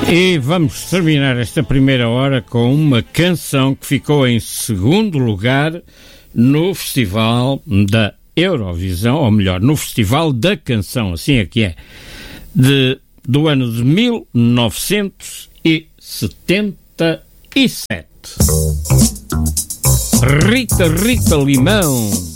E vamos terminar esta primeira hora com uma canção que ficou em segundo lugar no Festival da Eurovisão, ou melhor, no Festival da Canção, assim é que é, do ano de 1977. Rita Limão.